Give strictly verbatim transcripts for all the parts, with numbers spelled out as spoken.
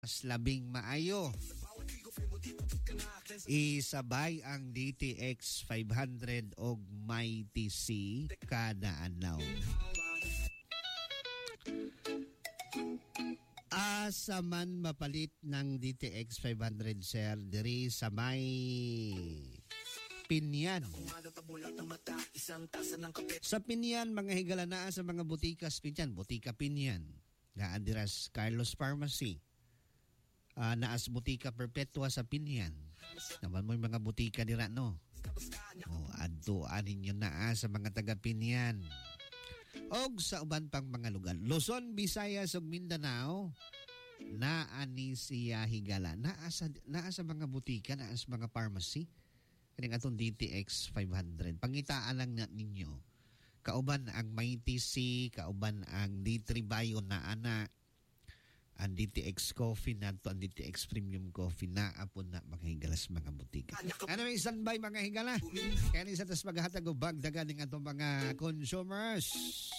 Mas labing maayo. Isabay ang D T X five hundred og Mighty C kada adlaw. Asa man mapalit ng D T X five hundred sir diri sa may Pinyan. Sa Pinyan, mga higala na sa mga butikas Pinyan, Butika Pinyan. Naadiras Carlos Pharmacy. Uh, naas Butika Perpetua sa Pinyan. Naman mo yung mga butika dira, no? O, adtuan ninyo naa sa mga taga Pinyan. Og sa uban pang mga lugar. Luzon, Visayas ug Mindanao, naa ni siya higala. Naa sa, naa sa mga butika, naa sa mga pharmacy. Kaning atong D T X five hundred. Pangitaan lang na ninyo. Kauban ang Mighty C, kauban ang D three Bio na ana, ang D T X Coffee na to, ang D T X Premium Coffee na apon na mga higala sa mga butika. Ano may standby mga higala? Kaya ni sa tas maghatag o bagdagan ng atong mga consumers.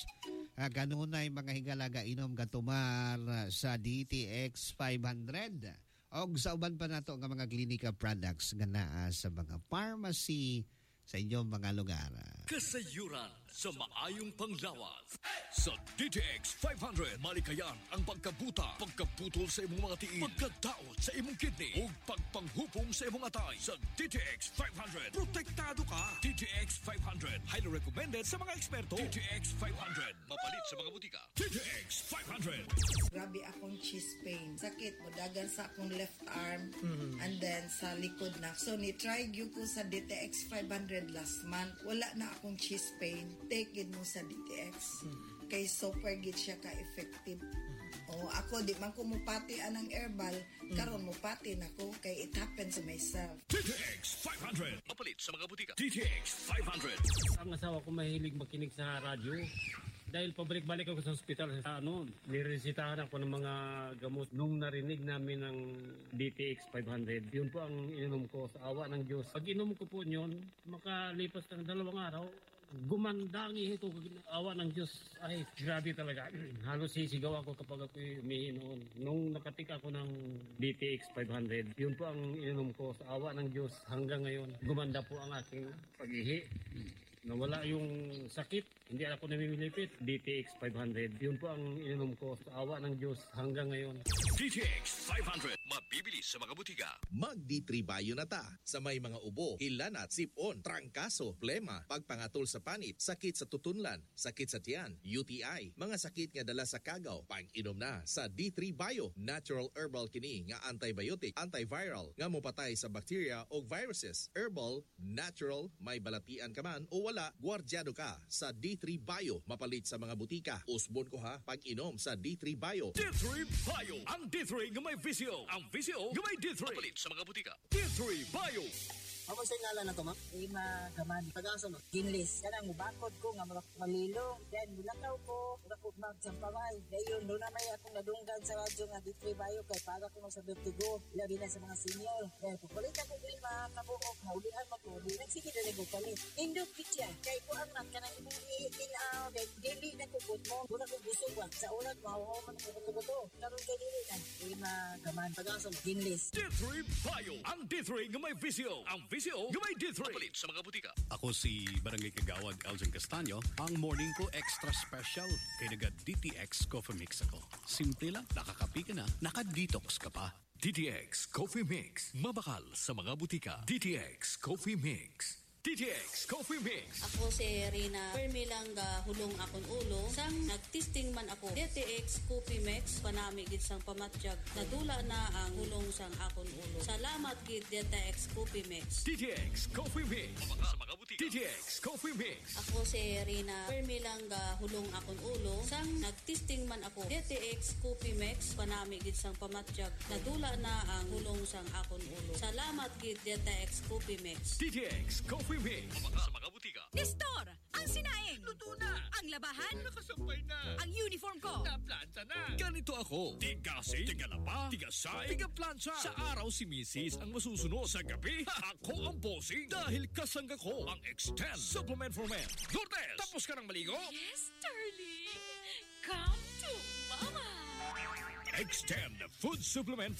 Uh, kanunay mga higala ga inom katumar sa D T X five hundred. Og sa uban pa nato nga mga klinika products nga naa sa mga pharmacy sa inyong mga lugar. Kasayuran sa maayong panglawas. Sa D T X five hundred, malikayan ang pagkabuta, pagkaputol sa imong mga tiil, pagkadaot sa imong kidney, o pagpanghupong sa imong atay. Sa D T X five hundred, protektado ka. D T X five hundred, highly recommended sa mga eksperto. D T X five hundred, mapalit sa mga butika. D T X five hundred. Grabe akong chest pain. Sakit, mudagan sa akong left arm, mm-hmm. and then sa likod na. So, ni-try gyud ko sa D T X five hundred last month. Wala na akong chest pain. Take it mo sa D T X. Mm-hmm. Kay super gid siya ka-effective. Mm-hmm. O, ako, di man ko mupati anang herbal, mm-hmm. karon mupati na ko kay it happens to myself. D T X five hundred, mapalit sa mga butika. D T X five hundred. Ang asawa ko mahilig makinig sa radyo. Dahil pabalik-balik ako sa ospital, sa ano, niresitahan ako ng mga gamot. Nung narinig namin ng D T X five hundred, yun po ang ininom ko sa awa ng Diyos. Pag inom ko po yun, makalipas ng dalawang araw, gumandangi ito, awa ng Diyos. Ay, grabe talaga. Halos sisigaw ako kapag ako umihi noon. Nung nakatik ako ng D T X five hundred, yun po ang ininom ko sa awa ng Diyos. Hanggang ngayon, gumanda po ang aking pag-ihi. Nawala yung sakit, hindi ako namimilipit. D T X five hundred, yun po ang ininom ko sa awa ng Diyos hanggang ngayon. D T X five hundred, mabibili sa mga butika. Mag D three Bio na ta. Sa may mga ubo, hilanat, sipon, trangkaso, plema, pagpangatol sa panit, sakit sa tutunlan, sakit sa tiyan, U T I, mga sakit nga dala sa kagaw, pag-inom na sa D three Bio. Natural herbal kini nga antibiotic, antiviral, nga mopatay sa bacteria o viruses. Herbal, natural, may balatian ka man o wala, gwardyado ka sa D three Bio. Mapalit sa mga butika. Usbon ko ha, pag-inom sa D three Bio. D three Bio, ang D three nga may visio, ang visio nga may D three. Mapalit sa mga butika. D three Bio. Ako sa ngalan na to, ma'am? Ima Gaman. Tagaso, ma'am? Ginlis. Yan ang mubakod ko nga mga malilong. Yan, mulakaw ko. Mula ko magsampaway. Dayon, doon na may akong nadunggan sa radyo nga D three Bio kay para ko sa vertigo. Labi na sa mga senior. Yan, pupalit ako din mga kabuok. Maulihan mo ko. Nagsige na rin ko palit. Indok kitya. Kay ko ang nat ka na imong iitinaw. Kay dili na kubot mo. Muna ko busog ba. Sa ulat, mahuhuman ko buto-buto. Karoon kay dili na. Ima Gaman. Tagaso, Ginlis. D three Bio, ang D three nga may visio. Ang visio, gamay D three. Mapalit sa mga butika. Ako si Barangay Kagawad Elgin Castaño. Ang morning ko extra special. Kaya naga D T X Coffee Mix ako. Simple lang, nakakapi ka na, naka-detox ka pa. D T X Coffee Mix. Mabakal sa mga butika. D T X Coffee Mix. D T X Coffee Mix. Ako si Rina Permi lang ga hulong akong ulo. Sang nagtesting man ako D T X Coffee Mix panami gid sang pamatjag. Nadula na ang hulong sang akong ulo. Salamat gid D T X Coffee Mix. D T X Coffee Mix. Sa mga butika. D T X Coffee Mix. Ako si Rina Permi lang ga hulong akong ulo. Sang nagtesting man ako D T X Coffee Mix panami gid sang pamatjag. Nadula na ang hulong sang akong ulo. Salamat gid D T X Coffee Mix. D T X Coffee Mix. Sa mga butika. Nestor, ang sinaing. Luto na. Ang labahan. Nakasampay na. Ang uniform ko. Naplanta na. Ganito ako. Tigasi, tigalaba, tigasay, tigaplansya. Sa araw si Missus ang masusunod. Sa gabi, ako ang bossing. Dahil kasangga ko ang Extend Supplement for Men. Lourdes, tapos ka ng maligo? Yes, darling. Come to Mama. Extend Food Supplement